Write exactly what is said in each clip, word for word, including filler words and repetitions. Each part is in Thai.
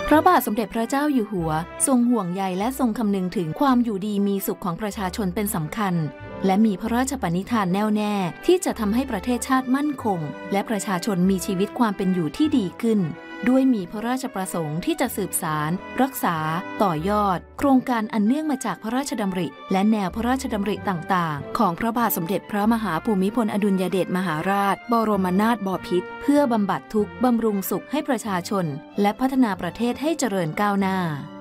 พระบาทสมเด็จพระเจ้าอยู่หัวทรงห่วงใยและทรงคำนึงถึงความอยู่ดีมีสุขของประชาชนเป็นสำคัญและมีพระราชปณิธานแน่วแน่ที่จะทำให้ประเทศชาติมั่นคงและประชาชนมีชีวิตความเป็นอยู่ที่ดีขึ้นด้วยมีพระราชประสงค์ที่จะสืบสานรักษาต่อยอดโครงการอันเนื่องมาจากพระราชดำริและแนวพระราชดำริต่างๆของพระบาทสมเด็จพระมหาภูมิพลอดุลยเดชมหาราชบรมนาถบพิตรเพื่อบำบัดทุกข์บำรุงสุขให้ประชาชนและพัฒนาประเทศให้เจริญก้าวหน้า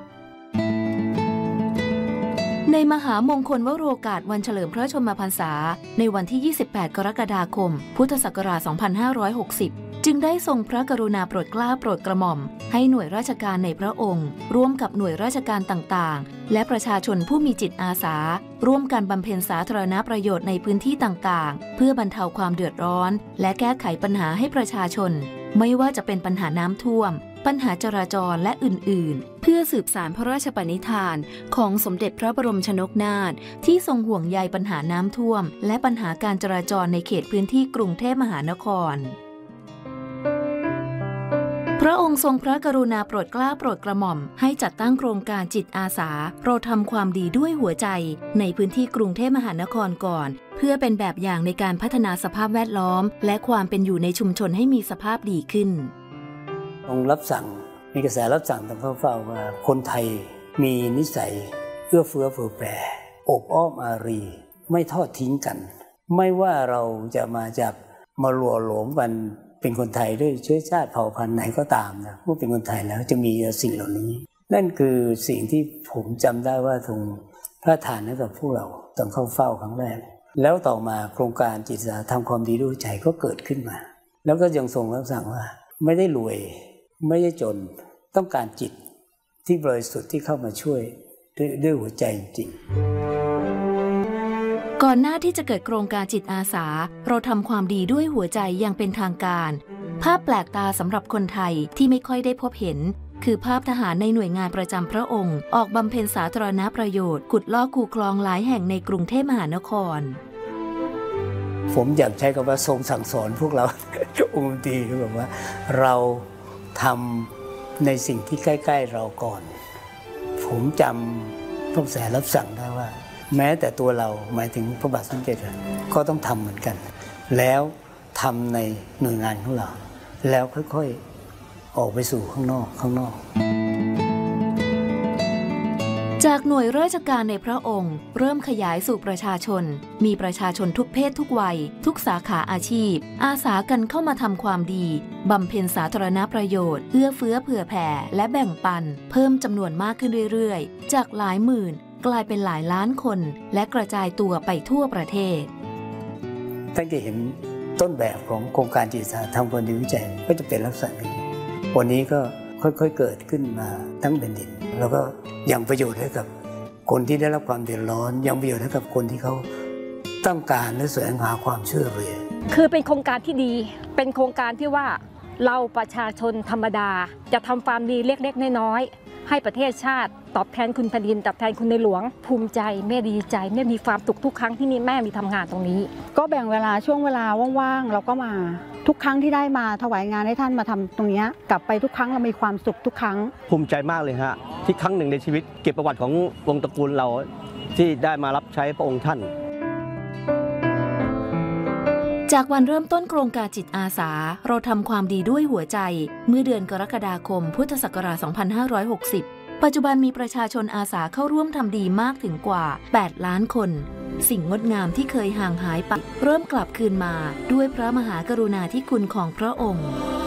ในมหามงคลวโรกาสวันเฉลิมพระชนมพรรษาในวันที่ ยี่สิบแปด กรกฎาคม พุทธศักราช สองพันห้าร้อยหกสิบ จึงได้ทรงพระกรุณาโปรดเกล้าโปรดกระหม่อมให้หน่วยราชการในพระองค์ร่วมกับหน่วยราชการต่างๆและประชาชนผู้มีจิตอาสาร่วมกันบำเพ็ญสาธารณประโยชน์ในพื้นที่ต่างๆเพื่อบรรเทาความเดือดร้อนและแก้ไขปัญหาให้ประชาชนไม่ว่าจะเป็นปัญหาน้ำท่วมปัญหาจราจรและอื่นๆเพื่อสืบสานพระราชปณิธานของสมเด็จพระบรมชนกนาถที่ทรงห่วงใยปัญหาน้ำท่วมและปัญหาการจราจรในเขตพื้นที่กรุงเทพมหานครพระองค์ทรงพระกรุณาโปรดเกล้าโปรดกระหม่อมให้จัดตั้งโครงการจิตอาสาเราทำความดีด้วยหัวใจในพื้นที่กรุงเทพมหานครก่อนเพื่อเป็นแบบอย่างในการพัฒนาสภาพแวดล้อมและความเป็นอยู่ในชุมชนให้มีสภาพดีขึ้นองค์รับสั่งมีกระแสรับสั่งทางเฝ้าว่าคนไทยมีนิสัยเอื้อเฟื้อเผื่อแผ่อบอ้อมอารีไม่ทอดทิ้งกันไม่ว่าเราจะมาจากมาหล่อหลอมกันเป็นคนไทยด้วยเชื้อชาติเผ่าพันธุ์ไหนก็ตามนะเมื่อเป็นคนไทยแล้วจะมีสิ่งเหล่านี้นั่นคือสิ่งที่ผมจำได้ว่าทรงพระทานให้กับพวกเราตอนเข้าเฝ้าครั้งแรกแล้วต่อมาโครงการจิตอาสาทำความดีด้วยใจก็เกิดขึ้นมาแล้วก็ยังทรงรับสั่งว่าไม่ได้รวยไม่ได้จนต้องการจิตที่บริสุทธิ์ที่เข้ามาช่วยด้วยด้วยหัวใจจริงก่อนหน้าที่จะเกิดโครงการจิตอาสาเราทำความดีด้วยหัวใจอย่างเป็นทางการภาพแปลกตาสำหรับคนไทยที่ไม่ค่อยได้พบเห็นคือภาพทหารในหน่วยงานประจำพระองค์ออกบำเพ็ญสาธารณประโยชน์ขุดลอกคูคลองหลายแห่งในกรุงเทพมหานครผมอยากใช้คำว่าทรงสั่งสอนพวกเรา องค์ดีคือแบบว่าเราทำในสิ่งที่ใกล้ๆเราก่อนผมจำพระแสรับสั่งได้ว่าแม้แต่ตัวเราหมายถึงพระบาทสมเด็จก็ต้องทำเหมือนกันแล้วทำในหน่วยงานของเราแล้วค่อยๆออกไปสู่ข้างนอกข้างนอกจากหน่วยราชการในพระองค์เริ่มขยายสู่ประชาชนมีประชาชนทุกเพศทุกวัยทุกสาขาอาชีพอาสากันเข้ามาทำความดีบำเพ็ญสาธารณประโยชน์เอื้อเฟื้อเผื่อแผ่และแบ่งปันเพิ่มจำนวนมากขึ้นเรื่อยๆจากหลายหมื่นกลายเป็นหลายล้านคนและกระจายตัวไปทั่วประเทศตั้งแต่เห็นต้นแบบของโครงการจิตอาสาทำความดีวิจัยก็จะเป็นลักษณะนี้วันนี้ก็ค่อยๆเกิดขึ้นมาทั้งแผ่นดินแล้วก็ยังประโยชน์ให้กับคนที่ได้รับความเดือดร้อนยังประโยชน์ให้กับคนที่เขาต้องการและแสวงหาความช่วยเหลือคือเป็นโครงการที่ดีเป็นโครงการที่ว่าเราประชาชนธรรมดาจะทำความดีเล็กๆน้อยๆให้ประเทศชาติตอบแทนคุณแผ่นดินตอบแทนคุณในหลวงภูมิใจแม่ดีใจแม่มีความสุขทุกครั้งที่นี่แม่มีทำงานตรงนี้ก็แบ่งเวลาช่วงเวลาว่างๆเราก็มาทุกครั้งที่ได้มาถวายงานให้ท่านมาทำตรงนี้กลับไปทุกครั้งเรามีความสุขทุกครั้งภูมิใจมากเลยฮะที่ครั้งหนึ่งในชีวิตเก็บประวัติของวงตระกูลเราที่ได้มารับใช้พระองค์ท่านจากวันเริ่มต้นโครงการจิตอาสาเราทำความดีด้วยหัวใจเมื่อเดือนกรกฎาคมพุทธศักราช สองพันห้าร้อยหกสิบ ปัจจุบันมีประชาชนอาสาเข้าร่วมทำดีมากถึงกว่า แปด ล้านคนสิ่งงดงามที่เคยห่างหายไปเริ่มกลับคืนมาด้วยพระมหากรุณาธิคุณของพระองค์